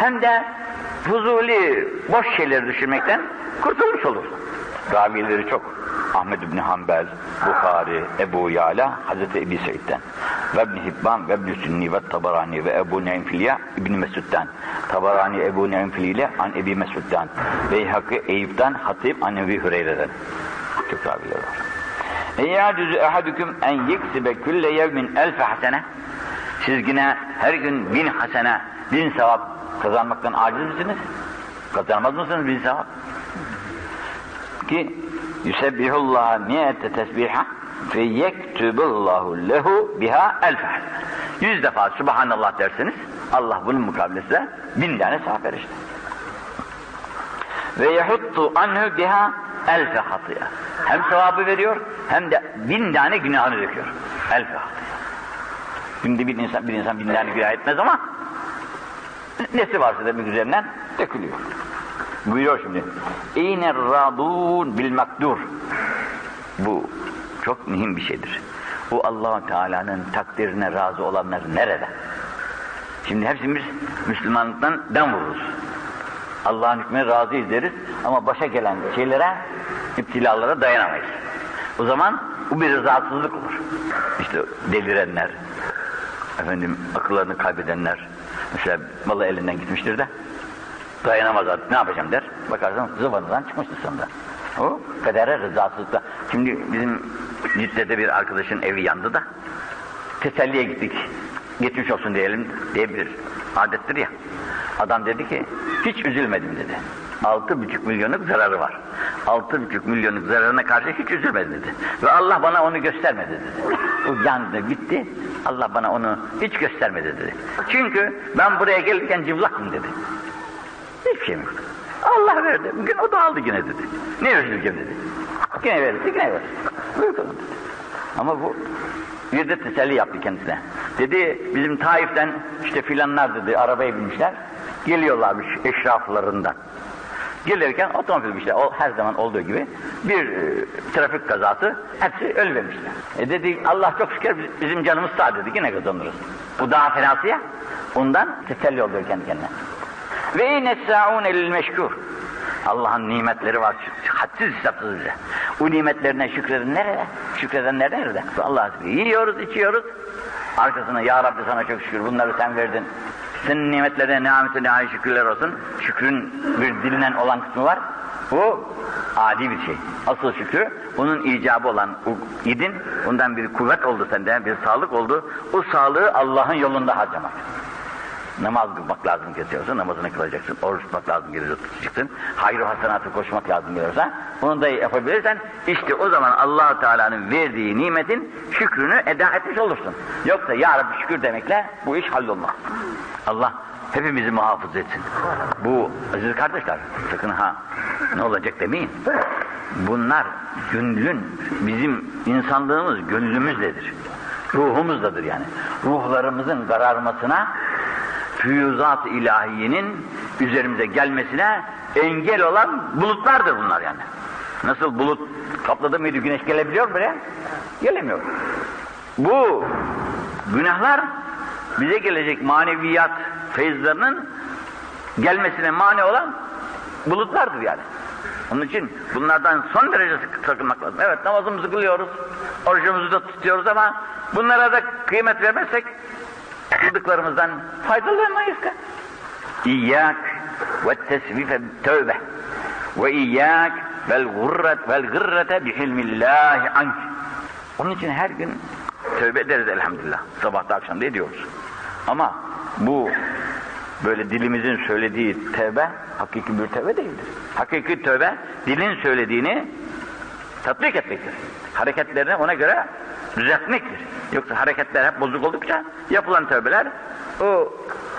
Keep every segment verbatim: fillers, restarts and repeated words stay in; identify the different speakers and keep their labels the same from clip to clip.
Speaker 1: hem de fuzuli, boş şeyleri düşünmekten kurtulmuş olur. Ravileri çok. Ahmed ibn Hanbel, Bukhari, Ebu Yala, Hazreti Ebi Said'den. Ve İbn Hibban ve İbn Sünni ve Tabarani ve Ebu Neym Filya İbn Mesud'dan. Tabarani Ebu Neym Filya an Ebi Mesud'dan. Beyhaki Eyüp'ten, Hatib an Ebi Hüreyre'den. Çok raviler var. Eyyâdüzü ehadüküm en yeksibe külle yevmin elfe hasene. Siz yine her gün bin hasene, bin sevap kazanmaktan aciz misiniz? Kazanmaz mısınız bin sevap? Ki yusebbihullaha niyete tesbiha fe yektubullahu lehu biha elfe hasene. Yüz defa Subhanallah derseniz Allah bunun mukabilesiyle bin tane sevap verir işte. Ve yahuttu anhu biha elfe hatiye. Hem sevabı veriyor hem de bin tane günahını döküyor. Elfe hatiye. Günde bir insan bir insan bin tane günah etmez ama nesi varsa demek üzerinden dökülüyor. Buyuruyor şimdi. İner radun bil makdur. Bu çok mühim bir şeydir. Bu Allah-u Teala'nın takdirine razı olanlar nerede? Şimdi hepimiz Müslümanlıktan dem vururuz. Allah'ın hükmüne razıyız deriz ama başa gelen şeylere, iptilalara dayanamayız. O zaman bu bir rızasızlık olur. İşte delirenler, efendim akıllarını kaybedenler, mesela malı elinden gitmiştir de dayanamaz artık, ne yapacağım der. Bakarsan zıvanından çıkmıştır sonunda. O kadere rızasızlıkta. Şimdi bizim Cidde'de bir arkadaşın evi yandı da teselliye gittik. Geçmiş olsun diyelim diye bir adettir ya. Adam dedi ki hiç üzülmedim dedi. Altı buçuk milyonluk zararı var. Altı buçuk milyonluk zararına karşı hiç üzülmedim dedi. Ve Allah bana onu göstermedi dedi. O yandı bitti. Allah bana onu hiç göstermedi dedi. Çünkü ben buraya gelirken cıvlaktım dedi. Hiçbir şey yok. Allah verdi. Bugün o da aldı yine dedi. Ne üzüleceğim dedi. Yine verirse yine verir. Buyurun dedi. Ama bu bir de teselli yaptı kendisine. Dedi bizim Taif'ten işte filanlar dedi arabaya binmişler. Geliyorlarmış eşraflarından. Gelirken otomobil işte o her zaman olduğu gibi bir e, trafik kazası hepsi ölmemişler. E dedi Allah çok şükür bizim canımız sağ dedi yine kazanırız. Bu daha fenası ya. Ondan teselli oluyor kendi kendine. Ve inessa'un elil meşkur. Allah'ın nimetleri var, hadsiz hesapsız bize. O nimetlerine şükreden nerede? Şükredenler nerede? Allah yiyoruz, içiyoruz. Arkasına ya Rabbi sana çok şükür bunları sen verdin. Senin nimetlerine nihametine ait şükürler olsun. Şükrün bir dilinden olan kısmı var. Bu adi bir şey. Asıl şükrü onun icabı olan idin, ondan bir kuvvet oldu sende, bir sağlık oldu. O sağlığı Allah'ın yolunda harcamak. Namaz kılmak lazım kesiyorsa namazını kılacaksın, oruç tutmak lazım gelirse tutacaksın, hayır-ı hasenatı koşmak lazım gelirse bunu da yapabilirsen işte o zaman Allah-u Teala'nın verdiği nimetin şükrünü eda etmiş olursun. Yoksa ya Rabbi şükür demekle bu iş hallolmaz. Allah hepimizi muhafaza etsin. Bu aziz kardeşler sakın ha ne olacak demeyin. Bunlar gönlün, bizim insanlığımız gönlümüzledir. Ruhumuzdadır yani. Ruhlarımızın kararmasına füyuzat-ı ilahiyenin üzerimize gelmesine engel olan bulutlardır bunlar yani. Nasıl bulut kapladı mıydı güneş gelebiliyor mu buraya? Gelemiyor. Bu günahlar bize gelecek maneviyat feyizlerinin gelmesine mani olan bulutlardır yani. Onun için bunlardan son derece sakınmak lazım. Evet namazımızı kılıyoruz, orucumuzu da tutuyoruz ama bunlara da kıymet vermezsek kıldıklarımızdan faydalanamayız ki. İyyâk ve tesvife tövbe ve iyyâk vel gurret vel gırrete bihilmillâhi ank. Onun için her gün tövbe ederiz elhamdülillah. Sabahta akşamda ediyoruz. Ama bu böyle dilimizin söylediği tövbe hakiki bir tövbe değildir. Hakiki tövbe dilin söylediğini tatbik etmektir. Hareketlerini ona göre düzeltmektir. Yoksa hareketler hep bozuk oldukça yapılan tövbeler o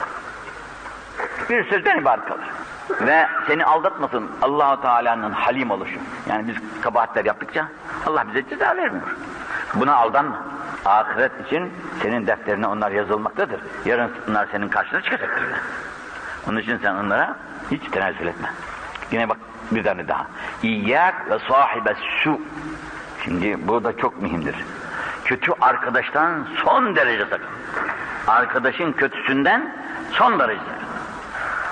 Speaker 1: bir sözden ibaret kalır. Ve seni aldatmasın Allah-u Teala'nın halim oluşu. Yani biz kabahatler yaptıkça Allah bize ceza vermiyor. Buna aldanma. Ahiret için senin defterine onlar yazılmaktadır. Yarın bunlar senin karşına çıkacaktır. Onun için sen onlara hiç tenezzül etme. Yine bak bir tane daha. İyyâk ve sahibes su. Şimdi bu da çok mühimdir. Kötü arkadaştan son derece sakın. Arkadaşın kötüsünden son derece sakın.